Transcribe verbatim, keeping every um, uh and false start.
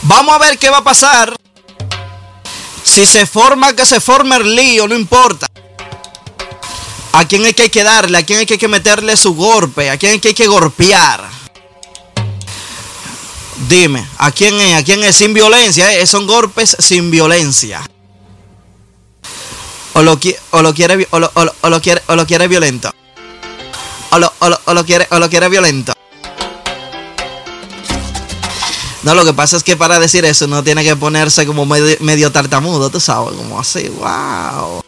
Vamos a ver qué va a pasar. Si se forma, que se forme el lío, no importa. ¿A quién es que hay que darle? ¿A quién es que hay que meterle su golpe? ¿A quién es que hay que golpear? Dime, ¿a quién es? ¿A quién es? Sin violencia, ¿eh? Son golpes sin violencia. O lo, o lo quiere o lo, o lo, o lo quiere o lo quiere violento. O lo, o lo, o lo quiere o lo quiere violento. No, lo que pasa es que para decir eso uno tiene que ponerse como medio, medio tartamudo, tú sabes, como así, wow.